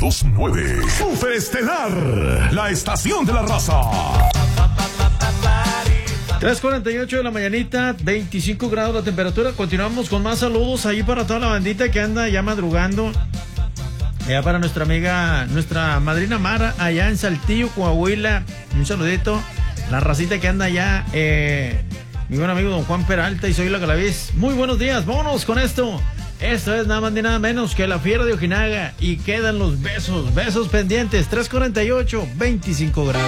92.9. Super Estelar, la estación de la raza. 3:48 de la mañanita, 25 grados la temperatura. Continuamos con más saludos ahí para toda la bandita que anda ya madrugando. Allá para nuestra amiga, nuestra madrina Mara, allá en Saltillo, Coahuila. Un saludito. La racita que anda allá, mi buen amigo don Juan Peralta y soy la Galaviz. Muy buenos días, vámonos con esto. Esto es nada más ni nada menos que la Fiera de Ojinaga. Y quedan los besos pendientes. 3:48, 25 grados.